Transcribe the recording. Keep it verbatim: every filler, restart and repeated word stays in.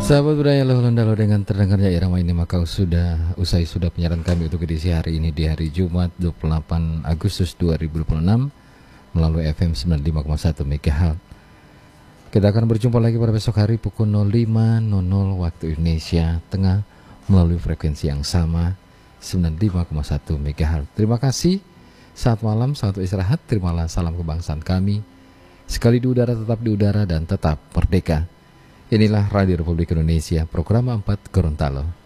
Sahabat budaya lalu dengan terdengarnya irama ini maka sudah usai sudah penyiaran kami untuk edisi hari ini di hari Jumat dua puluh delapan Agustus dua ribu dua puluh enam melalui F M sembilan puluh lima koma satu MHz. Kita akan berjumpa lagi pada besok hari pukul nol lima nol nol waktu Indonesia Tengah melalui frekuensi yang sama sembilan puluh lima koma satu MHz. Terima kasih. Saat malam, selamat istirahat. Terimalah salam kebangsaan kami. Sekali di udara tetap di udara dan tetap merdeka. Inilah Radio Republik Indonesia, program empat Gorontalo.